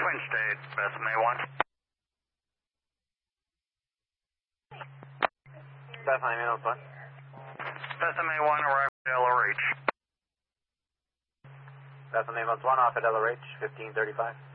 wind state, SMA 1. Definitely Minus 1. SMA 1, arrive at LRH. Definitely Minus 1, off at LRH, 1535.